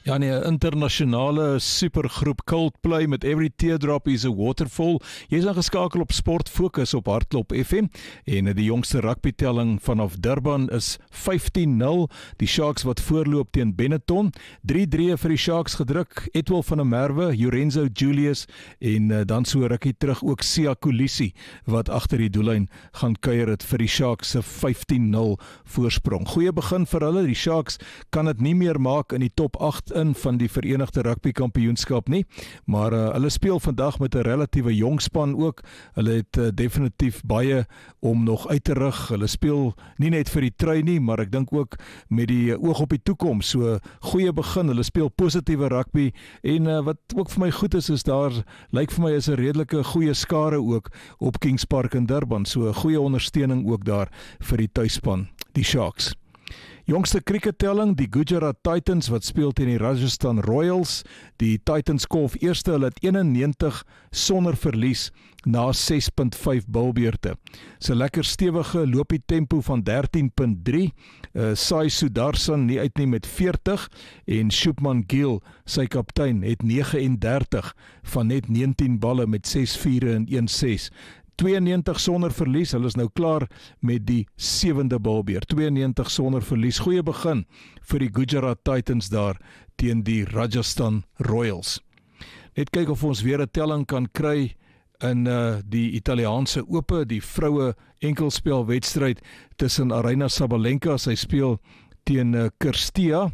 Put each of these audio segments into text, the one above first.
Ja nee, 'n internasionale supergroep Coldplay met Every Teardrop is a Waterfall. Jy is ingeskakel op Sport Fokus op Hartklop FM en die jongste rugbytelling vanaf Durban is 15-0. Die Sharks wat voorloop teen Benetton. 3-3 vir die Sharks gedruk. Etwel van der Merwe, Lorenzo Julius en dan so rukkie terug ook Sia Kolisi wat agter die doellyn gaan kuier het vir die Sharks se 15-0 voorsprong. Goeie begin vir hulle. Die Sharks kan dit nie meer maak in die top 8 in van die Verenigde Rugby Kampioenskap nie, maar hulle speel vandag met 'n relatiewe jong span ook. Hulle het definitief baie om nog uit te rig. Hulle speel nie net vir die trui nie, maar ek dink ook met die oog op die toekoms. So goeie begin. Hulle speel positiewe rugby en wat ook vir my goed is daar lyk vir my is 'n redelike goeie skare ook op Kings Park in Durban. So 'n goeie ondersteuning ook daar vir die tuisspan, die Sharks. Jongste crickettelling, die Gujarat Titans wat speel teen die Rajasthan Royals. Die Titans kolf eerste, hulle het 91 sonder verlies na 6.5 bilbeurte. So lekker stewige loopie tempo van 13.3. Sai Sudarshan nie uit nie met 40 en Shubman Gill, sy kaptein, het 39 van net 19 balle met 6 vure en 1 6. 92 sonder verlies, hulle is nou klaar met die 7de bilbeurt. 92 sonder verlies, goeie begin vir die Gujarat Titans daar teen die Rajasthan Royals. Net kyk of ons weer 'n telling kan kry in die Italiaanse Ope, die vroue enkelspelwedstryd tussen Aryna Sabalenka, sy speel teen Kirstea,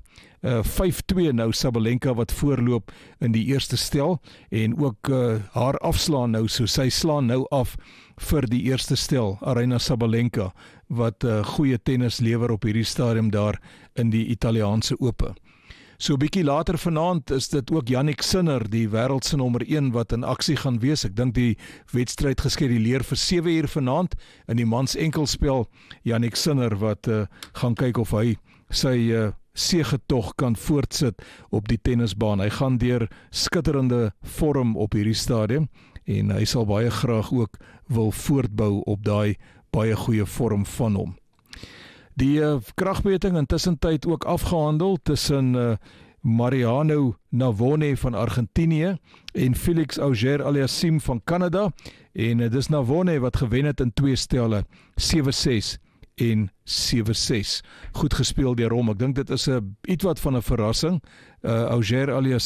5-2 nou Sabalenka wat voorloop in die eerste stel en ook haar afslaan nou, so sy slaan nou af vir die eerste stel, Aryna Sabalenka wat goeie tennis lewer op hierdie stadium daar in die Italiaanse Ope. So bietjie later vanaand is dit ook Jannik Sinner, die wêreld se nommer 1 wat in aksie gaan wees. Ek dink die wedstryd geskeduleer vir 7 uur vanaand in die mans enkelspel. Jannik Sinner wat gaan kyk of hy sy segetog kan voortsit op die tennisbaan. Hy gaan deur skitterende vorm op hierdie stadium en hy sal baie graag ook wil voortbou op daai baie goeie vorm van hom. Die kragmeting intussen tyd ook afgehandel tussen Mariano Navone van Argentinië en Felix Auger-Aliassime van Kanada en dis Navone wat gewen het in 2 stelle, 7-6 en 7-6. Goed gespeel deur hom. Ek dink dit is 'n ietwat van 'n verrassing. Auger-Aliassime